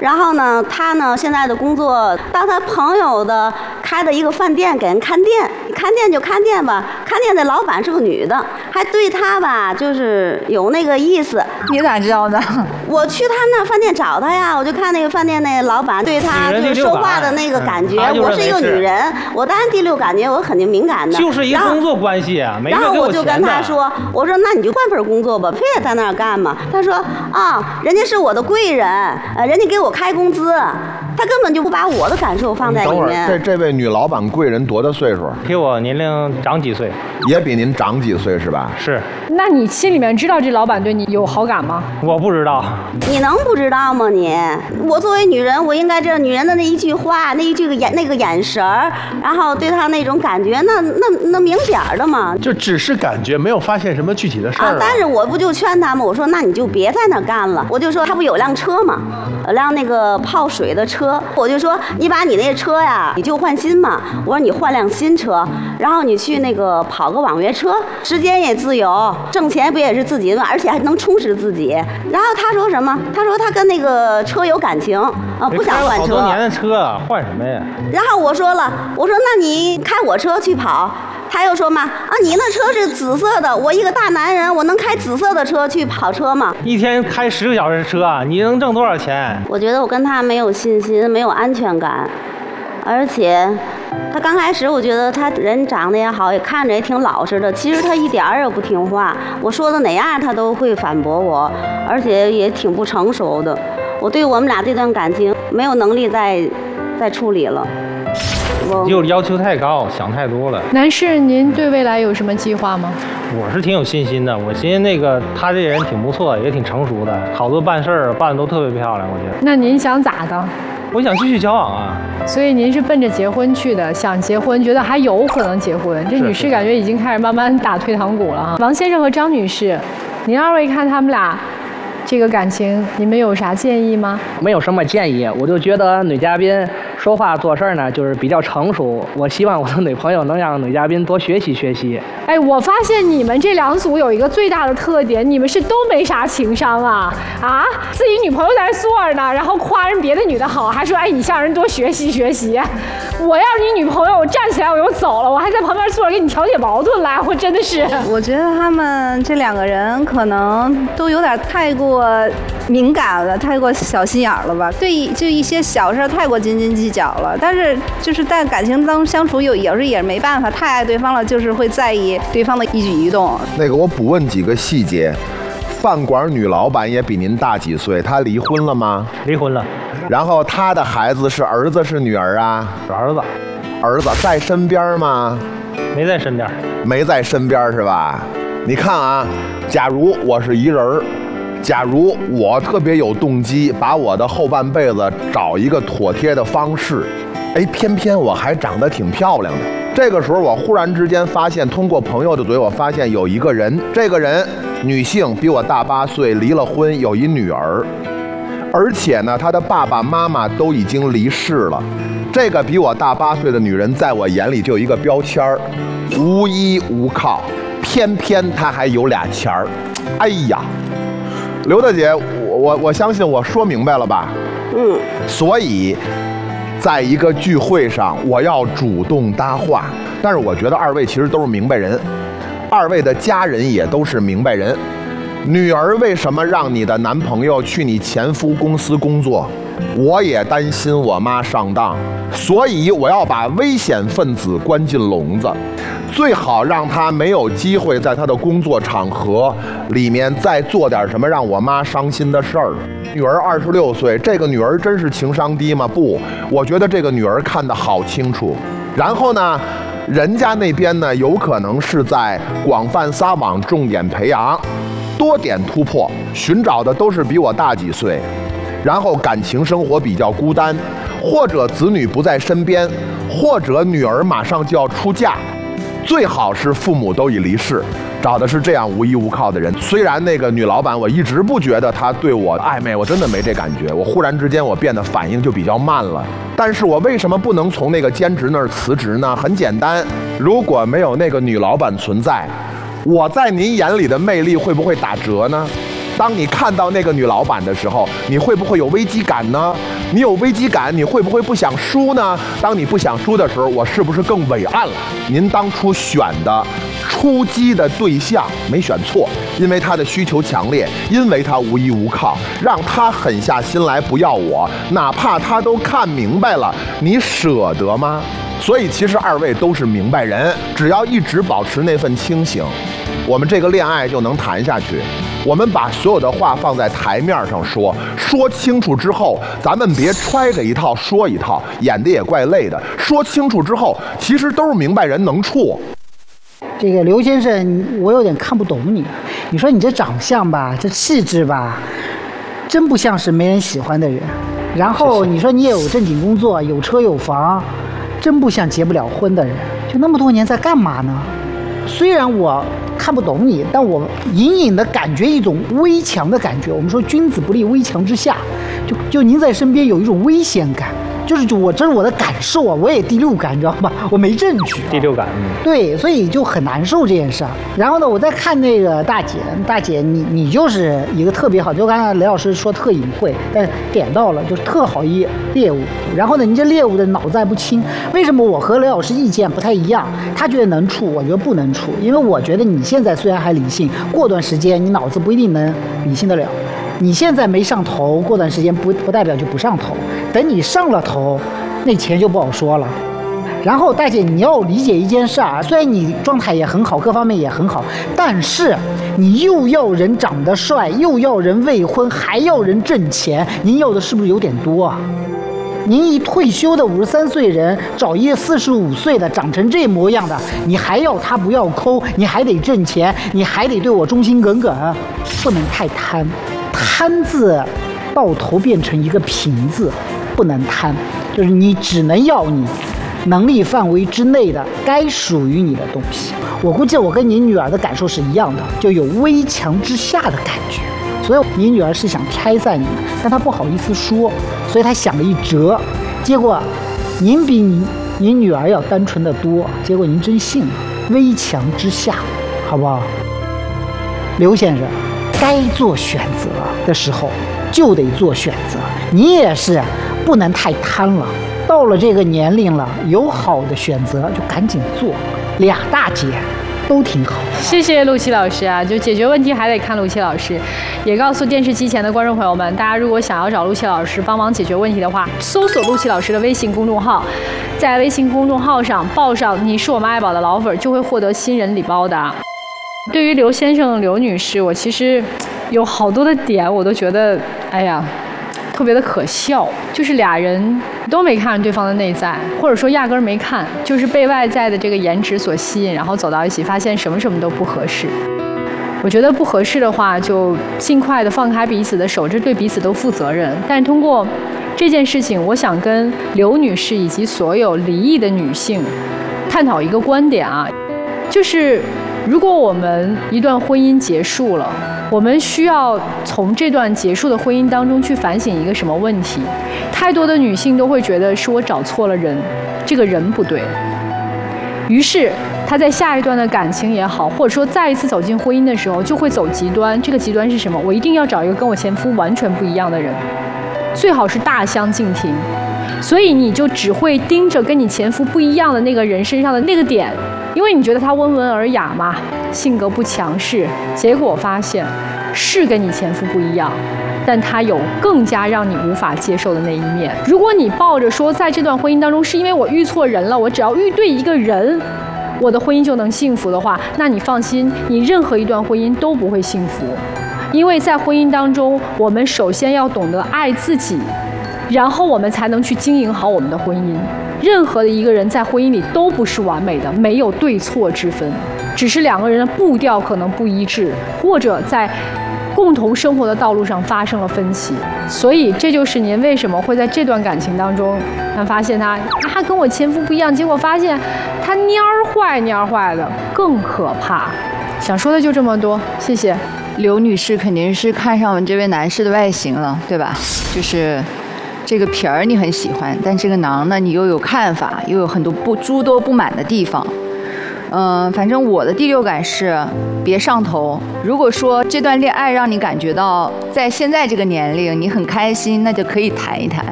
然后呢，他呢现在的工作，当他朋友的开的一个饭店给人看店，看店就看店吧，看店的老板是个女的，还对他吧就是有那个意思。 你咋知道的？ 我去他那饭店找他呀，我就看那个饭店那老板对他就是说话的那个感觉，我是一个女人，我当然第六感觉我肯定敏感的。 就是一个工作关系啊， 然后我就跟他说，我说那你就换份工作吧，非得在那儿干嘛？他说啊，人家是我的贵人，人家给我开工资，他根本就不把我的感受放在里面。 这位女老板贵人多大岁数？ 比我年龄长几岁， 也比您长几岁是吧？ 是。 那你心里面知道这老板对你有好感吗？ 我不知道。 你能不知道吗你？我作为女人，我应该知道女人的那一句话，那一句那个眼神儿，然后对她那种感觉，那明点儿的嘛。 就只是感觉，没有发现什么具体的事儿。 但是我不就劝他吗？我说那你就别在那儿干了。我就说他不有辆车吗？有辆那个泡水的车。我就说你把你那车呀，你就换新嘛。我说你换辆新车，然后你去那个跑个网约车，时间也自由，挣钱不也是自己的，而且还能充实自己。然后他说什么？他说他跟那个车有感情啊，不想换车。 好多年的车换什么呀？ 然后我说了，我说那你开我车去跑。他又说嘛你那车是紫色的，我一个大男人，我能开紫色的车去跑车吗？ 一天开10个小时车，你能挣多少钱？ 我觉得我跟他没有信心，没有安全感，而且他刚开始我觉得他人长得也好，也看着也挺老实的，其实他一点儿也不听话，我说的哪样他都会反驳我，而且也挺不成熟的。我对我们俩这段感情没有能力再处理了。 就要求太高，想太多了。 男士，您对未来有什么计划吗？ 我是挺有信心的，我寻思那个他这人挺不错，也挺成熟的，好多办事儿办得都特别漂亮，我觉得。 那您想咋的？ 我想继续交往啊。 所以您是奔着结婚去的，想结婚，觉得还有可能结婚。这女士感觉已经开始慢慢打退堂鼓了哈。王先生和张女士，您二位看他们俩这个感情，你们有啥建议吗？ 没有什么建议，我就觉得女嘉宾说话做事呢，就是比较成熟。我希望我的女朋友能让女嘉宾多学习学习。 哎，我发现你们这两组有一个最大的特点，你们是都没啥情商啊！自己女朋友在那坐着呢，然后夸人别的女的好，还说你向人多学习学习。我要是你女朋友，我站起来我就走了，我还在旁边坐着给你调解矛盾来，我真的是。 我觉得他们这两个人可能都有点太过敏感了，太过小心眼了吧？对，就一些小事太过斤斤计较了。但是就是在感情当中相处，有时候也是没办法，太爱对方了，就是会在意对方的一举一动。 那个我补问几个细节，饭馆女老板也比您大几岁，她离婚了吗？ 离婚了。 然后她的孩子是儿子是女儿啊？ 是儿子。 儿子在身边吗？ 没在身边。 没在身边是吧？你看啊，假如我是一人儿，假如我特别有动机，把我的后半辈子找一个妥帖的方式，偏偏我还长得挺漂亮的。这个时候我忽然之间发现，通过朋友的嘴，我发现有一个人，这个人女性，比我大8岁，离了婚，有一女儿，而且呢，她的爸爸妈妈都已经离世了。这个比我大8岁的女人，在我眼里就有一个标签儿，无依无靠，偏偏她还有俩钱儿。哎呀，刘大姐，我相信我说明白了吧？所以在一个聚会上，我要主动搭话。但是我觉得二位其实都是明白人，二位的家人也都是明白人。女儿为什么让你的男朋友去你前夫公司工作？我也担心我妈上当，所以我要把危险分子关进笼子，最好让他没有机会在他的工作场合里面再做点什么让我妈伤心的事儿。女儿26岁，这个女儿真是情商低吗？不，我觉得这个女儿看得好清楚。然后呢，人家那边呢，有可能是在广泛撒网，重点培养，多点突破，寻找的都是比我大几岁，然后感情生活比较孤单，或者子女不在身边，或者女儿马上就要出嫁，最好是父母都已离世，找的是这样无依无靠的人。虽然那个女老板我一直不觉得她对我暧昧，我真的没这感觉，我忽然之间我变得反应就比较慢了。但是我为什么不能从那个兼职那儿辞职呢？很简单，如果没有那个女老板存在，我在您眼里的魅力会不会打折呢？ 当你看到那个女老板的时候，你会不会有危机感呢？你有危机感，你会不会不想输呢？当你不想输的时候，我是不是更伟岸了？您当初选的出击的对象没选错，因为他的需求强烈，因为他无依无靠，让他狠下心来不要我，哪怕他都看明白了，你舍得吗？所以其实二位都是明白人，只要一直保持那份清醒，我们这个恋爱就能谈下去。我们把所有的话放在台面上说，说清楚之后，咱们别揣着一套说一套，演的也怪累的。说清楚之后，其实都是明白人能处。 这个刘先生，我有点看不懂你。你说你这长相吧，这气质吧，真不像是没人喜欢的人。然后你说你也有正经工作，有车有房，真不像结不了婚的人。就那么多年在干嘛呢？虽然我看不懂你，但我隐隐的感觉一种危强的感觉。我们说君子不立危墙之下，就您在身边有一种危险感。这是我的感受啊，我也第六感，你知道吗？我没证据。 第六感。 对，所以就很难受这件事儿。然后呢，我再看那个大姐，你就是一个特别好，就刚才雷老师说特隐晦，但点到了，就是特好一猎物。然后呢，你这猎物的脑袋不清，为什么我和雷老师意见不太一样？他觉得能处，我觉得不能处，因为我觉得你现在虽然还理性，过段时间你脑子不一定能理性得了。你现在没上头，过段时间不代表就不上头。等你上了头，那钱就不好说了。然后大姐，你要理解一件事啊，虽然你状态也很好，各方面也很好，但是你又要人长得帅，又要人未婚，还要人挣钱，您要的是不是有点多啊？您一退休的53岁人找一个45岁的长成这模样的，你还要他不要抠，你还得挣钱，你还得对我忠心耿耿，不能太贪。贪字到头变成一个贫字，不能贪，就是你只能要你能力范围之内的该属于你的东西。我估计我跟您女儿的感受是一样的，就有危墙之下的感觉。所以您女儿是想拆散你们，但她不好意思说，所以她想了一折，结果您比您女儿要单纯的多，结果您真信了，危墙之下，好不好？刘先生，该做选择的时候就得做选择，你也是不能太贪了。到了这个年龄了，有好的选择就赶紧做。俩大姐都挺好。 谢谢陆琪老师啊，就解决问题还得看陆琪老师。也告诉电视机前的观众朋友们，大家如果想要找陆琪老师帮忙解决问题的话，搜索陆琪老师的微信公众号，在微信公众号上报上你是我们爱宝的老粉，就会获得新人礼包的。对于刘先生、刘女士，我其实有好多的点我都觉得，哎呀，特别的可笑，就是俩人都没看对方的内在，或者说压根儿没看，就是被外在的这个颜值所吸引，然后走到一起，发现什么都不合适。我觉得不合适的话，就尽快的放开彼此的手，这对彼此都负责任。但是通过这件事情，我想跟刘女士以及所有离异的女性探讨一个观点啊，就是如果我们一段婚姻结束了，我们需要从这段结束的婚姻当中去反省一个什么问题？太多的女性都会觉得是我找错了人，这个人不对，于是她在下一段的感情也好，或者说再一次走进婚姻的时候，就会走极端。这个极端是什么？我一定要找一个跟我前夫完全不一样的人，最好是大相径庭。所以你就只会盯着跟你前夫不一样的那个人身上的那个点，因为你觉得他温文尔雅嘛，性格不强势，结果发现是跟你前夫不一样，但他有更加让你无法接受的那一面。如果你抱着说在这段婚姻当中是因为我遇错人了，我只要遇对一个人，我的婚姻就能幸福的话，那你放心，你任何一段婚姻都不会幸福。因为在婚姻当中，我们首先要懂得爱自己，然后我们才能去经营好我们的婚姻。任何的一个人在婚姻里都不是完美的，没有对错之分，只是两个人的步调可能不一致，或者在共同生活的道路上发生了分歧。所以这就是您为什么会在这段感情当中，发现他跟我前夫不一样，结果发现他蔫儿坏的，更可怕。想说的就这么多，谢谢。 刘女士肯定是看上我们这位男士的外形了，对吧？就是这个皮儿你很喜欢，但这个囊呢，你又有看法，又有很多诸多不满的地方。 反正我的第六感是别上头。如果说这段恋爱让你感觉到在现在这个年龄你很开心，那就可以谈一谈。